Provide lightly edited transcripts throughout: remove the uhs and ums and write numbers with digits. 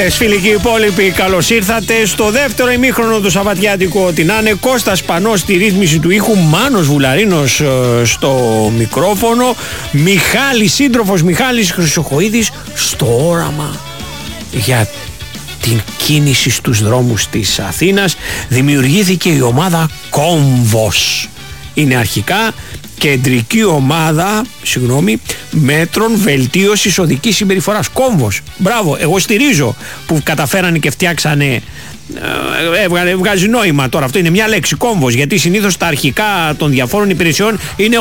Φίλοι και υπόλοιποι, καλώς ήρθατε στο δεύτερο ημίχρονο του Σαββατιάτικου. Ό,τι να είναι, Κώστας Πανός στη ρύθμιση του ήχου, Μάνος Βουλαρίνος στο μικρόφωνο, σύντροφος Μιχάλης Χρυσοχοΐδης στο όραμα για την κίνηση στους δρόμους της Αθήνας. Δημιουργήθηκε η ομάδα Κόμβος. Είναι αρχικά Κεντρική Ομάδα Μέτρων Βελτίωσης Οδικής Συμπεριφοράς. Κόμβος. Μπράβο, εγώ στηρίζω που καταφέρανε και φτιάξανε. Βγάζει νόημα τώρα. Αυτό είναι μια λέξη, Κόμβος, γιατί συνήθως τα αρχικά των διαφόρων υπηρεσιών είναι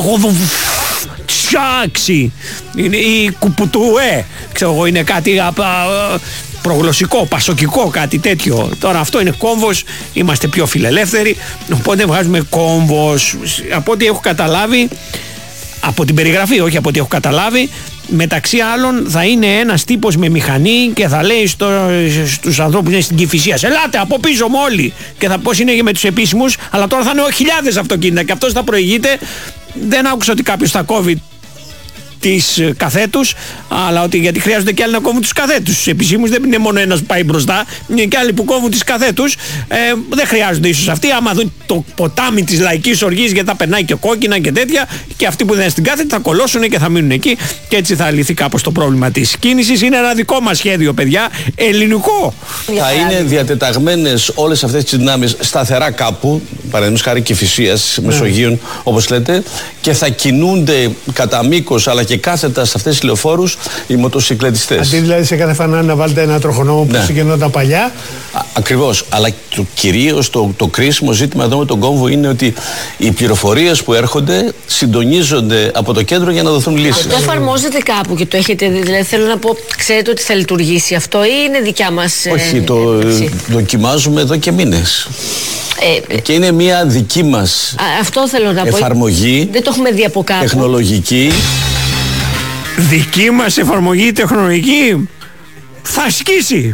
τσιάξι, είναι η κουπουτουέ, ξέρω εγώ, είναι κάτι προγλωσσικό, πασοκικό, κάτι τέτοιο. Τώρα αυτό είναι Κόμβος, είμαστε πιο φιλελεύθεροι, οπότε βγάζουμε Κόμβος. Από ό,τι έχω καταλάβει, από την περιγραφή, όχι από ό,τι έχω καταλάβει, μεταξύ άλλων θα είναι ένας τύπος με μηχανή και θα λέει στους ανθρώπους που είναι στην Κηφισίας, ελάτε από πίσω μου όλοι, και θα πώς είναι και με τους επίσημους, αλλά τώρα θα είναι χιλιάδες αυτοκίνητα και αυτός θα προηγείται. Δεν άκουσα ότι κάποιος θα κόβει τις καθέτους, αλλά ότι γιατί χρειάζονται και άλλοι να κόβουν τους καθέτους. Στους επισήμους δεν είναι μόνο ένας που πάει μπροστά, είναι και άλλοι που κόβουν τις καθέτους. Δεν χρειάζονται ίσως αυτοί. Άμα δουν το ποτάμι της λαϊκής οργής, γιατί θα περνάει και κόκκινα και τέτοια, και αυτοί που δεν είναι στην κάθετη θα κολώσουν και θα μείνουν εκεί, και έτσι θα λυθεί κάπως το πρόβλημα της κίνησης. Είναι ένα δικό μας σχέδιο, παιδιά, ελληνικό. Θα είναι διατεταγμένες όλες αυτές τις δυνάμεις σταθερά κάπου, παραδείγματος χάρη Κηφισίας, Μεσογείων, όπως λέτε, και θα κινούνται κατά μήκος αλλά και κάθετα σε αυτές τις λεωφόρους οι μοτοσυκλετιστές. Αντί δηλαδή σε κάθε φανάρι να βάλετε ένα τροχονόμο που συγκαινόταν παλιά. Ακριβώς. Αλλά κυρίως το κρίσιμο ζήτημα εδώ με τον Κόμβο είναι ότι οι πληροφορίες που έρχονται συντονίζονται από το κέντρο για να δοθούν λύσεις. Αυτό εφαρμόζεται κάπου και το έχετε δει? Δηλαδή θέλω να πω, ξέρετε ότι θα λειτουργήσει αυτό ή είναι δικιά μας? Όχι, το δοκιμάζουμε εδώ και μήνες. Και είναι μια δική μας αυτό θέλω να εφαρμογή. Δεν το έχουμε δει από κάπου. Τεχνολογική. Δική μας εφαρμογή τεχνολογική θα ασκήσει.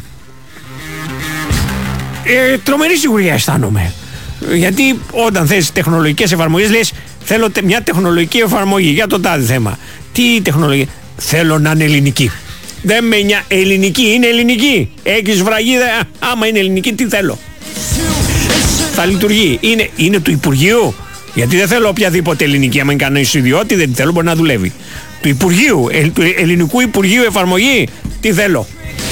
Τρομερή σιγουριά αισθάνομαι. Γιατί όταν θες τεχνολογικές εφαρμογές λες θέλω μια τεχνολογική εφαρμογή για το τάδε θέμα. Τι τεχνολογία? Θέλω να είναι ελληνική. Δεν με ελληνική, είναι ελληνική. Έχεις βραγίδα, άμα είναι ελληνική τι θέλω? Θα λειτουργεί. Είναι του Υπουργείου. Γιατί δεν θέλω οποιαδήποτε ελληνική. Άμα είναι κανένας ιδιώτη, δεν θέλω, μπορεί να δουλεύει. Του Υπουργείου, του Ελληνικού Υπουργείου εφαρμογή, τι θέλω?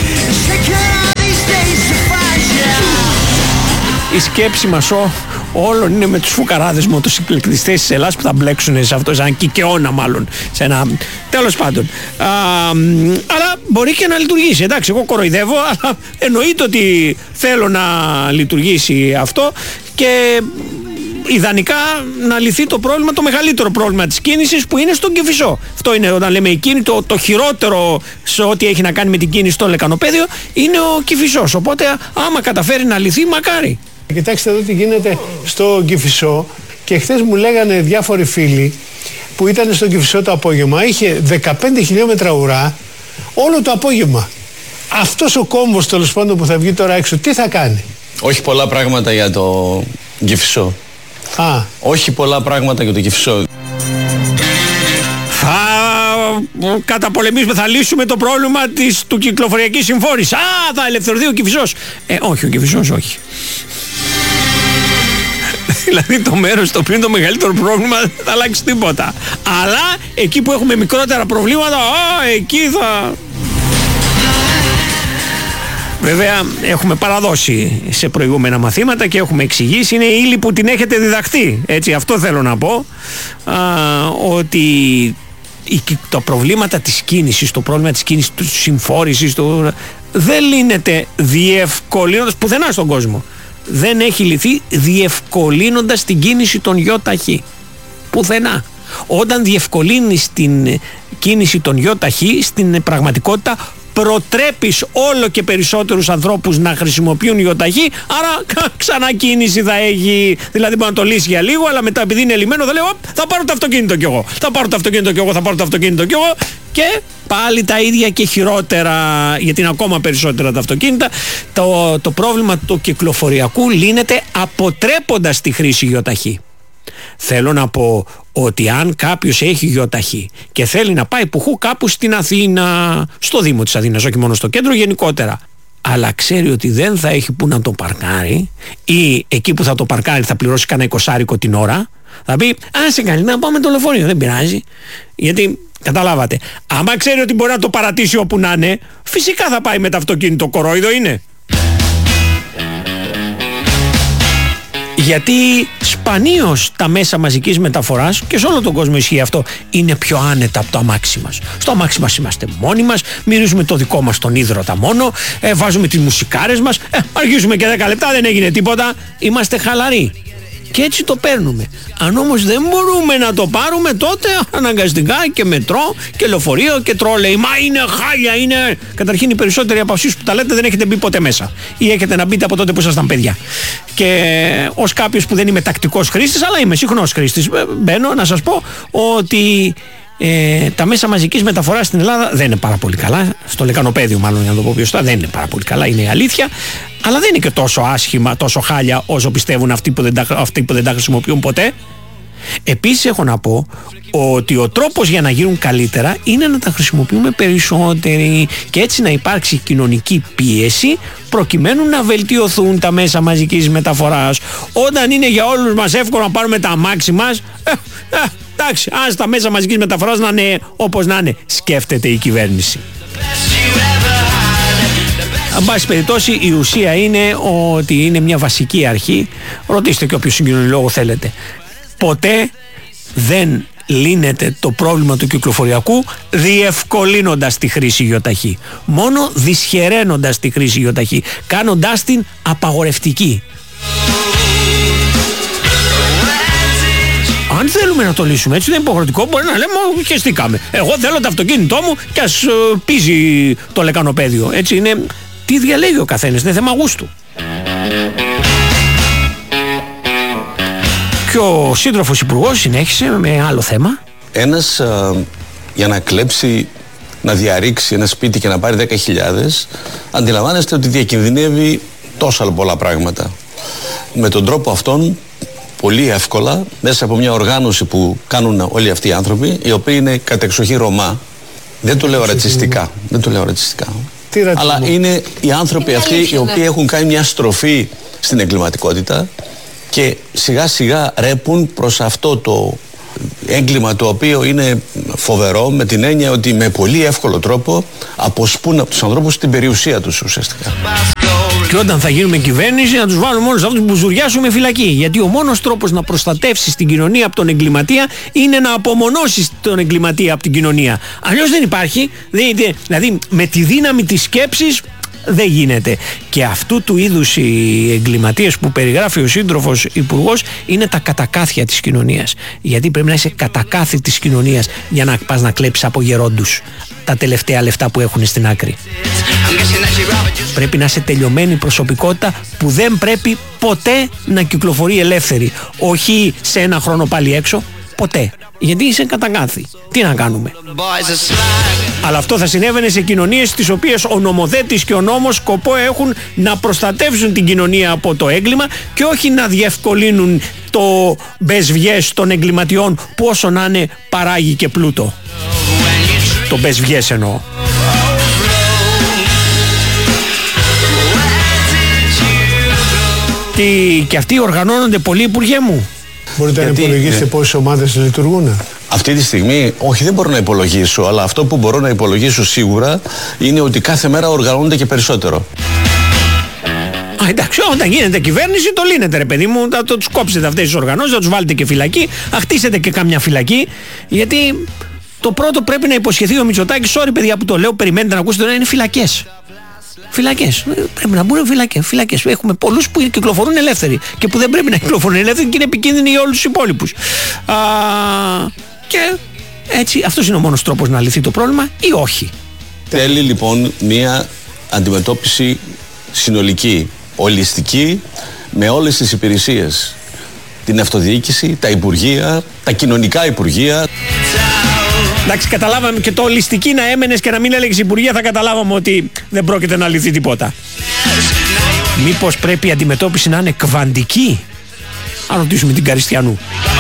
Η σκέψη μας όλων είναι με τους φουκαράδες μοτοσυκλετιστές της Ελλάδας που θα μπλέξουν σε αυτό, σαν κικαιώνα μάλλον, σε ένα, τέλος πάντων. Αλλά μπορεί και να λειτουργήσει, εντάξει, εγώ κοροϊδεύω, αλλά εννοείται ότι θέλω να λειτουργήσει αυτό και ιδανικά να λυθεί το πρόβλημα, το μεγαλύτερο πρόβλημα της κίνησης που είναι στον Κηφισό. Αυτό είναι, όταν λέμε εκείνη, το χειρότερο σε ό,τι έχει να κάνει με την κίνηση στο λεκανοπέδιο είναι ο Κηφισός. Οπότε άμα καταφέρει να λυθεί, μακάρι. Κοιτάξτε εδώ τι γίνεται στο Κηφισό, και χθες μου λέγανε διάφοροι φίλοι που ήταν στο Κηφισό το απόγευμα, είχε 15 χιλιόμετρα ουρά όλο το απόγευμα. Αυτός ο Κόμβος τέλος πάντων που θα βγει τώρα έξω, τι θα κάνει? Όχι πολλά πράγματα για το Κηφισό. Όχι πολλά πράγματα για το Κηφισό. Θα καταπολεμήσουμε, θα λύσουμε το πρόβλημα του κυκλοφοριακής συμφόρησης. Θα ελευθερωθεί ο Κηφισός. Όχι, ο Κηφισός όχι. Δηλαδή το μέρος το οποίο είναι το μεγαλύτερο πρόβλημα δεν θα αλλάξει τίποτα. Αλλά εκεί που έχουμε μικρότερα προβλήματα, εκεί θα... Βέβαια έχουμε παραδώσει σε προηγούμενα μαθήματα και έχουμε εξηγήσει, είναι η ύλη που την έχετε διδαχθεί. Έτσι, αυτό θέλω να πω, ότι τα προβλήματα της κίνησης, το πρόβλημα της κίνησης, της συμφόρησης, δεν λύνεται διευκολύνοντας πουθενά στον κόσμο. Δεν έχει λυθεί διευκολύνοντας την κίνηση των ΙΟΤΑΧΗ. Πουθενά. Όταν διευκολύνεις την κίνηση των ΙΟΤΑΧΗ, στην πραγματικότητα προτρέπεις όλο και περισσότερους ανθρώπους να χρησιμοποιούν ΙΟΤΑΧΗ, άρα ξανά κίνηση θα έχει. Δηλαδή μπορεί να το λύσει για λίγο, αλλά μετά επειδή είναι λυμμένο θα λέει θα πάρω το αυτοκίνητο κι εγώ, θα πάρω το αυτοκίνητο κι εγώ, θα πάρω το αυτοκίνητο κι εγώ, και πάλι τα ίδια και χειρότερα, γιατί είναι ακόμα περισσότερα τα αυτοκίνητα. Το πρόβλημα του κυκλοφοριακού λύνεται αποτρέποντας τη χρήση ΙΟΤΑΧΗ. Θέλω να πω ότι αν κάποιος έχει ΙΟΤΑΧΗ και θέλει να πάει πουχού κάπου στην Αθήνα, στο Δήμο της Αθήνας, όχι μόνο στο κέντρο, γενικότερα, αλλά ξέρει ότι δεν θα έχει που να το παρκάρει, ή εκεί που θα το παρκάρει θα πληρώσει κανένα 20 την ώρα, θα πει άσε καλή να πάω με το λεωφορείο, δεν πειράζει. Γιατί καταλάβατε, άμα ξέρει ότι μπορεί να το παρατήσει όπου να είναι, φυσικά θα πάει με το αυτοκίνητο, κορόιδο είναι. Γιατί σπανίως τα μέσα μαζικής μεταφοράς, και σε όλο τον κόσμο ισχύει αυτό, είναι πιο άνετα από το αμάξι μας. Στο αμάξι μας είμαστε μόνοι μας, μυρίζουμε το δικό μας τον ίδρωτα μόνο, βάζουμε τις μουσικάρες μας, αργήσουμε και 10 λεπτά, δεν έγινε τίποτα, είμαστε χαλαροί. Και έτσι το παίρνουμε. Αν όμως δεν μπορούμε να το πάρουμε, τότε αναγκαστικά και μετρό και λεωφορείο και τρόλεϊ. Μα είναι χάλια, είναι. Καταρχήν, οι περισσότεροι από εσείς που τα λέτε δεν έχετε μπει ποτέ μέσα. Ή έχετε να μπείτε από τότε που ήσασταν παιδιά. Και ως κάποιος που δεν είμαι τακτικός χρήστης, αλλά είμαι συχνός χρήστης, μπαίνω να σας πω ότι τα μέσα μαζικής μεταφοράς στην Ελλάδα δεν είναι πάρα πολύ καλά. Στο λεκανοπέδιο, μάλλον, για να το πω πιο σωστά, δεν είναι πάρα πολύ καλά, είναι η αλήθεια. Αλλά δεν είναι και τόσο άσχημα, τόσο χάλια όσο πιστεύουν αυτοί που δεν τα χρησιμοποιούν ποτέ. Επίσης, έχω να πω ότι ο τρόπος για να γίνουν καλύτερα είναι να τα χρησιμοποιούμε περισσότεροι και έτσι να υπάρξει κοινωνική πίεση προκειμένου να βελτιωθούν τα μέσα μαζικής μεταφοράς. Όταν είναι για όλους μας εύκολο να πάρουμε τα αμάξι μας, εντάξει, ας τα μέσα μαζικής μεταφοράς να είναι όπως να είναι, σκέφτεται η κυβέρνηση. Εν πάση περιπτώσει, η ουσία είναι ότι είναι μια βασική αρχή. Ρωτήστε και όποιο συγκοινωνιολόγο θέλετε. Ποτέ δεν λύνεται το πρόβλημα του κυκλοφοριακού διευκολύνοντας τη χρήση γιοταχή. Μόνο δυσχεραίνοντας τη χρήση γιοταχή, κάνοντάς την απαγορευτική. Αν θέλουμε να το λύσουμε έτσι, δεν είναι υποχρεωτικό, μπορεί να λέμε χεστήκαμε. Εγώ θέλω το αυτοκίνητό μου και ας πίζει το λεκανοπέδιο. Έτσι είναι. Τι διαλέγει ο καθένας, είναι θέμα γούστου. Και ο σύντροφος υπουργός συνέχισε με άλλο θέμα. Ένας για να κλέψει, να διαρρήξει ένα σπίτι και να πάρει 10.000, αντιλαμβάνεστε ότι διακινδυνεύει τόσα πολλά πράγματα. Με τον τρόπο αυτόν, πολύ εύκολα, μέσα από μια οργάνωση που κάνουν όλοι αυτοί οι άνθρωποι, οι οποίοι είναι κατεξοχή Ρωμά, δεν το λέω ρατσιστικά, αλλά είναι οι άνθρωποι αυτοί οι οποίοι έχουν κάνει μια στροφή στην εγκληματικότητα και σιγά σιγά ρέπουν προς αυτό το έγκλημα, το οποίο είναι φοβερό, με την έννοια ότι με πολύ εύκολο τρόπο αποσπούν από τους ανθρώπους την περιουσία τους ουσιαστικά. Και όταν θα γίνουμε κυβέρνηση, να τους βάλουμε όλους αυτούς που ζουριάσουμε φυλακή. Γιατί ο μόνος τρόπος να προστατεύσεις την κοινωνία από τον εγκληματία είναι να απομονώσεις τον εγκληματία από την κοινωνία. Αλλιώς δεν υπάρχει. Δηλαδή, με τη δύναμη της σκέψης δεν γίνεται. Και αυτού του είδους οι εγκληματίες που περιγράφει ο σύντροφος υπουργός είναι τα κατακάθια της κοινωνίας. Γιατί πρέπει να είσαι κατακάθι της κοινωνίας για να πας να κλέψεις από γερόντους τα τελευταία λεφτά που έχουν στην άκρη. Πρέπει να είσαι τελειωμένη προσωπικότητα που δεν πρέπει ποτέ να κυκλοφορεί ελεύθερη. Όχι σε ένα χρόνο πάλι έξω, ποτέ. Γιατί είσαι κατακάθι. Τι να κάνουμε. Αλλά αυτό θα συνέβαινε σε κοινωνίες στις οποίες ο νομοθέτης και ο νόμος σκοπό έχουν να προστατεύσουν την κοινωνία από το έγκλημα και όχι να διευκολύνουν το μπεσβιές των εγκληματιών που όσο να είναι παράγει και πλούτο. Το μπεσβιές εννοώ. Και αυτοί οργανώνονται πολύ, υπουργέ μου. Μπορείτε να υπολογίσετε πόσες ομάδες λειτουργούν? Αυτή τη στιγμή, όχι, δεν μπορώ να υπολογίσω, αλλά αυτό που μπορώ να υπολογίσω σίγουρα είναι ότι κάθε μέρα οργανώνονται και περισσότερο. Εντάξει, όταν γίνεται κυβέρνηση το λύνετε, ρε παιδί μου, θα τους κόψετε αυτές τις οργανώσεις, θα τους βάλετε και φυλακή, θα χτίσετε και κάμια φυλακή, γιατί το πρώτο πρέπει να υποσχεθεί ο Μητσοτάκης, sorry παιδιά που το λέω, περιμένετε να ακούσετε, είναι φυλακές. Φυλακές. Πρέπει να μπουν φυλακές. Έχουμε πολλούς που κυκλοφορούν ελεύθεροι και που δεν πρέπει να κυκλοφορούν ελεύθεροι και είναι επικίνδυνοι για όλους τους υπόλοιπους. Και έτσι αυτός είναι ο μόνος τρόπος να λυθεί το πρόβλημα ή όχι. Θέλει λοιπόν μια αντιμετώπιση συνολική, ολιστική, με όλες τις υπηρεσίες. Την αυτοδιοίκηση, τα υπουργεία, τα κοινωνικά υπουργεία. Εντάξει, καταλάβαμε και το ολιστική να έμενες και να μην έλεγες υπουργεία, θα καταλάβαμε ότι δεν πρόκειται να λυθεί τίποτα. Μήπως πρέπει η αντιμετώπιση να είναι κβαντική? Αν ρωτήσουμε την Καριστιανού.